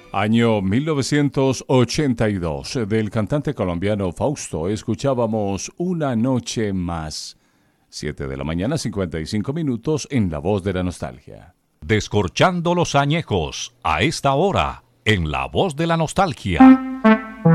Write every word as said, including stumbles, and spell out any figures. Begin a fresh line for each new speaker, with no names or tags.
Año mil novecientos ochenta y dos, del cantante colombiano Fausto, escuchábamos Una noche más. Siete de la mañana, cincuenta y cinco minutos en La Voz de la Nostalgia.
Descorchando los añejos, a esta hora, en La Voz de la Nostalgia.